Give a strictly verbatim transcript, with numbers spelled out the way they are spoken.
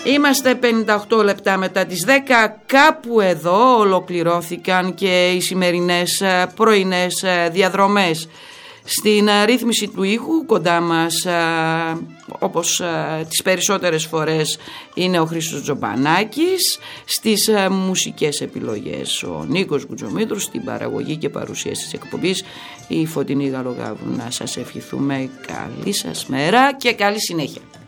Είμαστε πενήντα οκτώ λεπτά μετά τις δέκα. Κάπου εδώ ολοκληρώθηκαν και οι σημερινές πρωινές διαδρομές. Στην ρύθμιση του ήχου κοντά μας, όπως τις περισσότερες φορές, είναι ο Χρήστος Τζομπανάκης. Στις μουσικές επιλογές ο Νίκος Γκουτζομήτρους. Στην παραγωγή και παρουσίαση της εκπομπής η Φωτεινή Γαλογάβου. Να σας ευχηθούμε καλή σας μέρα και καλή συνέχεια.